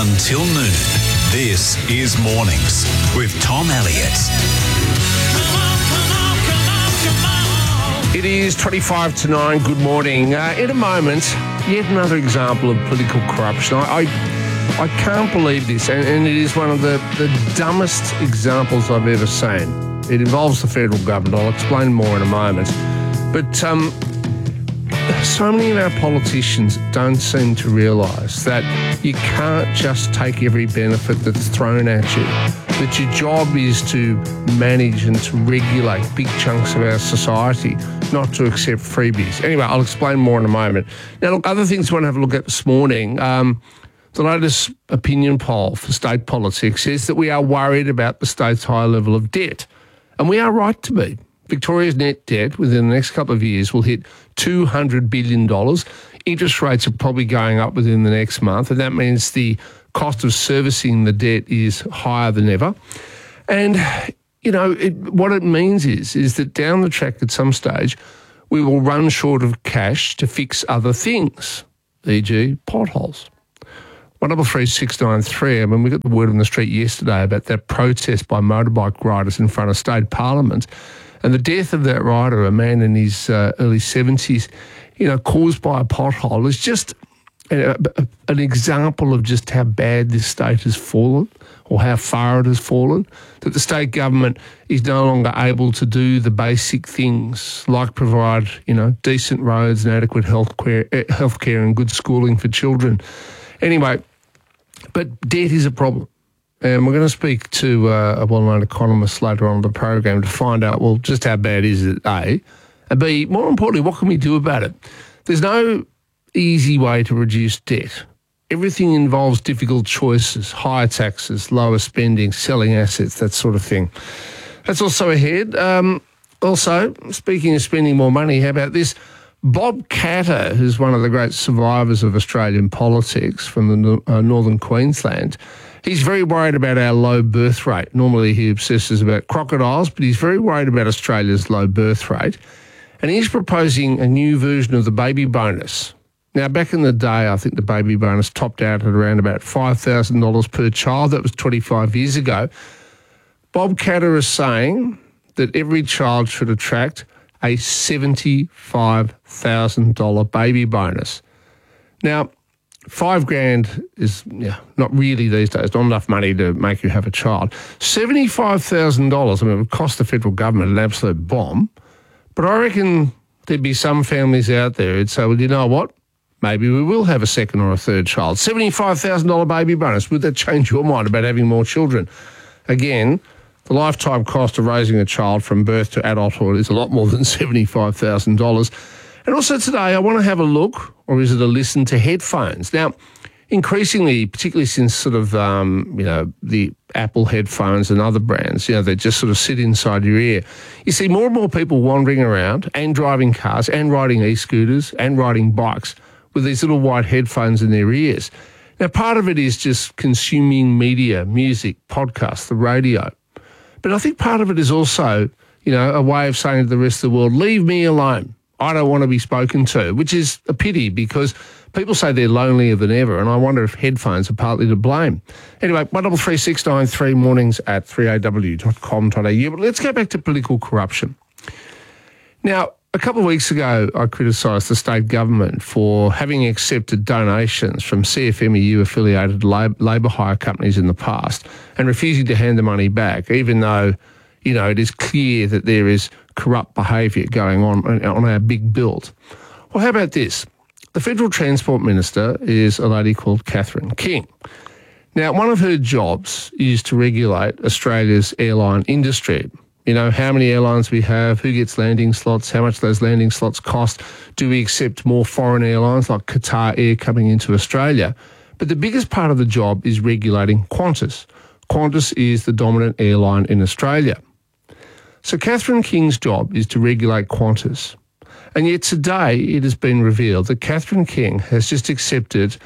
until noon. This is Mornings with Tom Elliott. It is 25 to 9. Good morning. In a moment, yet another example of political corruption. I can't believe this, and it is one of the dumbest examples I've ever seen. It involves the federal government. I'll explain more in a moment. But so many of our politicians don't seem to realise that you can't just take every benefit that's thrown at you, that your job is to manage and to regulate big chunks of our society, not to accept freebies. Anyway, I'll explain more in a moment. Now, look, other things I want to have a look at this morning. The latest opinion poll for state politics says that we are worried about the state's high level of debt, and we are right to be. Victoria's net debt within the next couple of years will hit $200 billion. Interest rates are probably going up within the next month, and that means the cost of servicing the debt is higher than ever. And, you know, what it means is that down the track at some stage, we will run short of cash to fix other things, e.g. potholes. 133693, I mean, we got the word on the street yesterday about that protest by motorbike riders in front of State Parliament. And the death of that rider, a man in his early 70s, you know, caused by a pothole, is just an example of just how bad this state has fallen, or how far it has fallen, that the state government is no longer able to do the basic things like provide, you know, decent roads and adequate healthcare and good schooling for children. Anyway, but debt is a problem. And we're going to speak to a well-known economist later on in the program to find out, well, just how bad is it, A, and B, more importantly, what can we do about it? There's no easy way to reduce debt. Everything involves difficult choices, higher taxes, lower spending, selling assets, that sort of thing. That's also ahead. Also, speaking of spending more money, how about this? Bob Katter, who's one of the great survivors of Australian politics from the northern Queensland, he's very worried about our low birth rate. Normally he obsesses about crocodiles, but he's very worried about Australia's low birth rate. And he's proposing a new version of the baby bonus. Now, back in the day, I think the baby bonus topped out at around about $5,000 per child. That was 25 years ago. Bob Katter is saying that every child should attract a $75,000 baby bonus. Now, $5,000 is not really these days, not enough money to make you have a child. $75,000, I mean, it would cost the federal government an absolute bomb. But I reckon there'd be some families out there who'd say, well, you know what? Maybe we will have a second or a third child. $75,000 baby bonus. Would that change your mind about having more children? Again, the lifetime cost of raising a child from birth to adulthood is a lot more than $75,000. And also today, I want to have a look, or is it a listen, to headphones. Now, increasingly, particularly since sort of, the Apple headphones and other brands, they just sort of sit inside your ear. You see more and more people wandering around and driving cars and riding e-scooters and riding bikes with these little white headphones in their ears. Now, part of it is just consuming media, music, podcasts, the radio. But I think part of it is also, a way of saying to the rest of the world, leave me alone. I don't want to be spoken to, which is a pity because people say they're lonelier than ever, and I wonder if headphones are partly to blame. Anyway, 133693 mornings at 3aw.com.au. But let's go back to political corruption. Now, a couple of weeks ago, I criticised the state government for having accepted donations from CFMEU-affiliated labour hire companies in the past and refusing to hand the money back, even though, it is clear that there is corrupt behaviour going on our big build. Well, how about this? The Federal Transport Minister is a lady called Catherine King. Now, one of her jobs is to regulate Australia's airline industry. How many airlines we have, who gets landing slots, how much those landing slots cost. Do we accept more foreign airlines like Qatar Air coming into Australia? But the biggest part of the job is regulating Qantas. Qantas is the dominant airline in Australia. So Catherine King's job is to regulate Qantas. And yet today it has been revealed that Catherine King has just accepted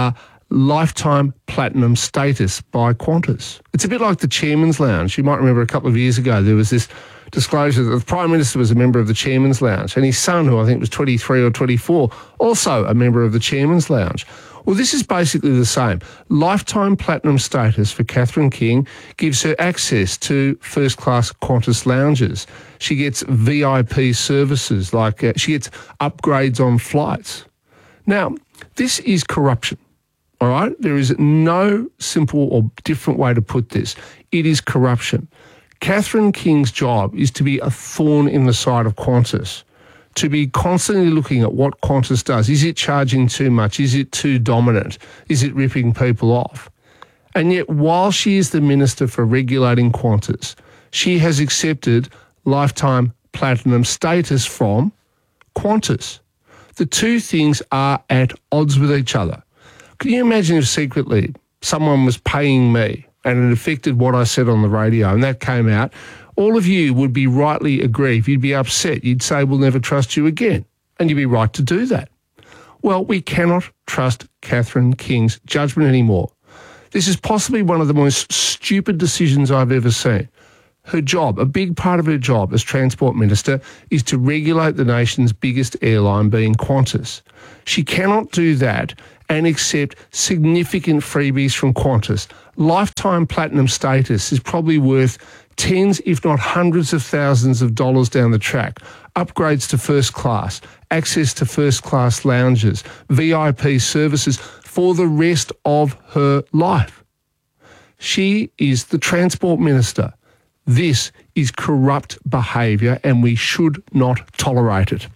lifetime platinum status by Qantas. It's a bit like the Chairman's Lounge. You might remember a couple of years ago there was this disclosure that the Prime Minister was a member of the Chairman's Lounge and his son, who I think was 23 or 24, also a member of the Chairman's Lounge. Well, this is basically the same. Lifetime platinum status for Catherine King gives her access to first-class Qantas lounges. She gets VIP services, like she gets upgrades on flights. Now, this is corruption, all right? There is no simple or different way to put this. It is corruption. Catherine King's job is to be a thorn in the side of Qantas, to be constantly looking at what Qantas does. Is it charging too much? Is it too dominant? Is it ripping people off? And yet, while she is the Minister for regulating Qantas, she has accepted lifetime platinum status from Qantas. The two things are at odds with each other. Can you imagine if secretly someone was paying me and it affected what I said on the radio and that came out? All of you would be rightly aggrieved. You'd be upset. You'd say, we'll never trust you again. And you'd be right to do that. Well, we cannot trust Catherine King's judgment anymore. This is possibly one of the most stupid decisions I've ever seen. Her job, a big part of her job as Transport Minister, is to regulate the nation's biggest airline, being Qantas. She cannot do that and accept significant freebies from Qantas. Lifetime platinum status is probably worth tens, if not hundreds of thousands of dollars down the track. Upgrades to first class, access to first class lounges, VIP services for the rest of her life. She is the Transport Minister. This is corrupt behaviour and we should not tolerate it.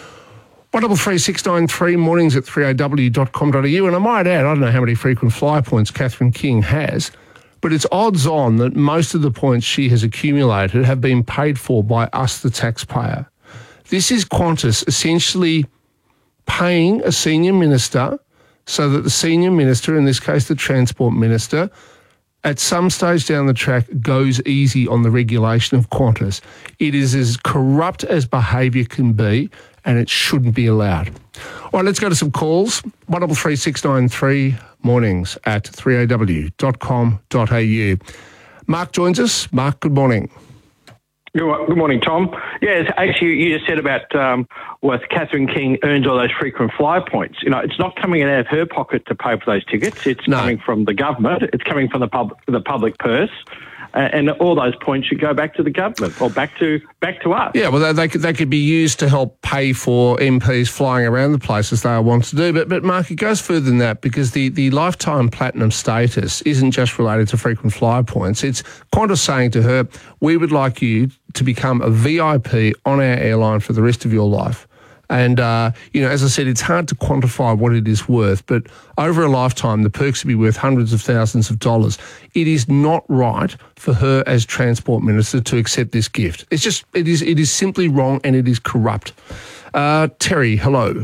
133693 mornings at 3aw.com.au. And I might add, I don't know how many frequent flyer points Catherine King has, but it's odds on that most of the points she has accumulated have been paid for by us, the taxpayer. This is Qantas essentially paying a senior minister so that the senior minister, in this case the Transport Minister, at some stage down the track goes easy on the regulation of Qantas. It is as corrupt as behaviour can be and it shouldn't be allowed. All right, let's go to some calls. 133693 mornings at 3aw.com.au. Mark joins us. Mark, good morning. Good morning, Tom. Yes, actually, you just said about what Catherine King earns all those frequent flyer points. You know, it's not coming out of her pocket to pay for those tickets. It's coming from the government. It's coming from the public purse. And all those points should go back to the government or back to us. Yeah, well, they could be used to help pay for MPs flying around the places they want to do. But Mark, it goes further than that, because the lifetime platinum status isn't just related to frequent flyer points. It's Qantas saying to her, we would like you to become a VIP on our airline for the rest of your life. And, as I said, it's hard to quantify what it is worth, but over a lifetime, the perks would be worth hundreds of thousands of dollars. It is not right for her as Transport Minister to accept this gift. It is simply wrong and it is corrupt. Terry, hello.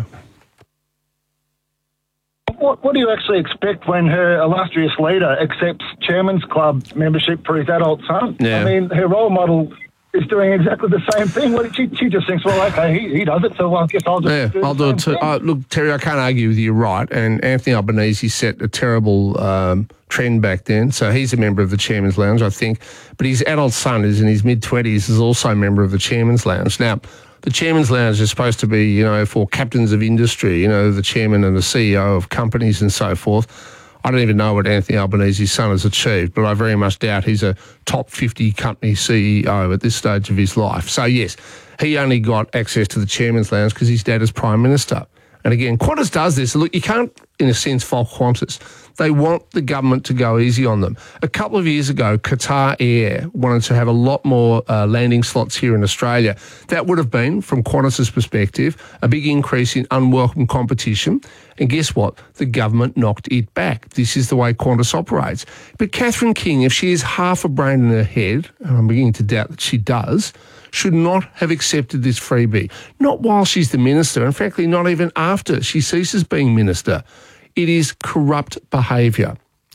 What do you actually expect when her illustrious leader accepts Chairman's Club membership for his adult son? Yeah. I mean, her role model is doing exactly the same thing. Well, she just thinks, well, okay, he does it, so I guess I'll just do I'll do it too. Look, Terry, I can't argue with you, right? And Anthony Albanese set a terrible trend back then. So he's a member of the Chairman's Lounge, I think. But his adult son is in his mid-20s, is also a member of the Chairman's Lounge. Now, the Chairman's Lounge is supposed to be, for captains of industry, the chairman and the CEO of companies and so forth. I don't even know what Anthony Albanese's son has achieved, but I very much doubt he's a top 50 company CEO at this stage of his life. So, yes, he only got access to the Chairman's Lounge because his dad is Prime Minister. And again, Qantas does this. Look, you can't, in a sense, fault Qantas. They want the government to go easy on them. A couple of years ago, Qatar Air wanted to have a lot more landing slots here in Australia. That would have been, from Qantas's perspective, a big increase in unwelcome competition. And guess what? The government knocked it back. This is the way Qantas operates. But Catherine King, if she has half a brain in her head, and I'm beginning to doubt that she does, should not have accepted this freebie. Not while she's the minister, and frankly, not even after she ceases being minister. It is corrupt behaviour.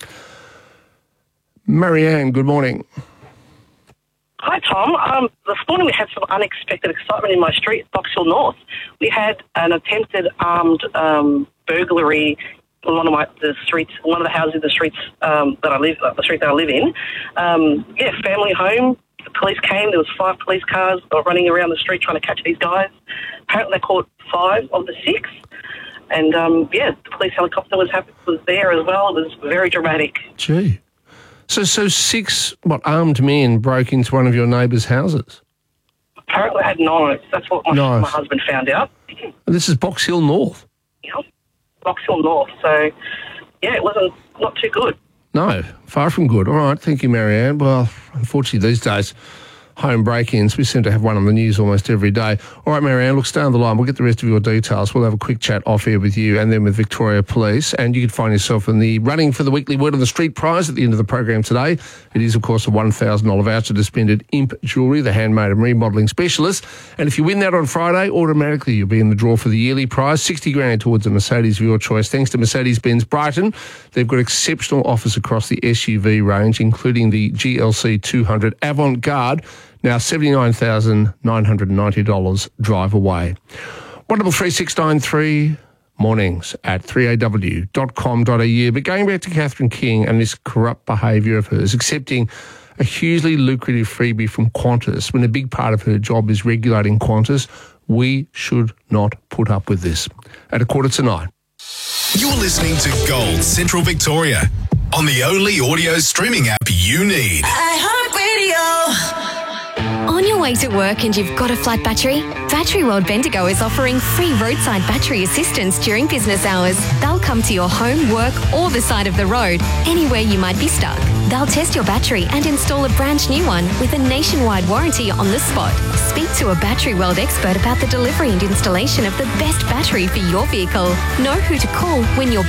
Marianne, good morning. Hi, Tom. This morning we had some unexpected excitement in my street, Box Hill North. We had an attempted armed burglary on one of the houses in the streets the street that I live in. Family home. The police came. There was 5 police cars running around the street trying to catch these guys. Apparently they caught 5 of the 6. And, the police helicopter was there as well. It was very dramatic. Gee. So 6, armed men broke into one of your neighbours' houses? Apparently they had knives. That's what my husband found out. This is Box Hill North? Yeah, Box Hill North. So, it wasn't not too good. No, far from good. All right, thank you, Marianne. Well, unfortunately these days, home break-ins, we seem to have one on the news almost every day. All right, Marianne, look, stay on the line. We'll get the rest of your details. We'll have a quick chat off air with you and then with Victoria Police. And you can find yourself in the running for the weekly Word on the Street prize at the end of the program today. It is, of course, a $1,000 voucher to spend at Imp Jewellery, the handmade and remodelling specialist. And if you win that on Friday, automatically you'll be in the draw for the yearly prize, $60,000 towards a Mercedes of your choice. Thanks to Mercedes-Benz Brighton. They've got exceptional offers across the SUV range, including the GLC 200 Avant-Garde, now $79,990 drive away. 133693 mornings at 3aw.com.au. But going back to Catherine King and this corrupt behaviour of hers, accepting a hugely lucrative freebie from Qantas when a big part of her job is regulating Qantas, we should not put up with this. At 8:45. You're listening to Gold Central Victoria on the only audio streaming app you need. iHeartRadio. On your way to work and you've got a flat battery? Battery World Bendigo is offering free roadside battery assistance during business hours. They'll come to your home, work or the side of the road, anywhere you might be stuck. They'll test your battery and install a brand new one with a nationwide warranty on the spot. Speak to a Battery World expert about the delivery and installation of the best battery for your vehicle. Know who to call when your